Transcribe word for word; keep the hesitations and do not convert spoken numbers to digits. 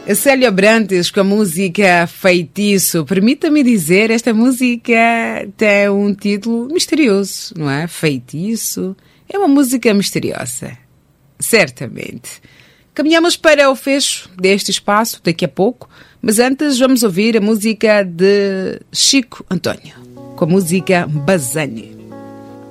Célia Abrantes com a música Feitiço. Permita-me dizer, esta música tem um título misterioso, não é? Feitiço. É uma música misteriosa. Certamente. Caminhamos para o fecho deste espaço daqui a pouco, mas antes vamos ouvir a música de Chico António, com a música Bazane.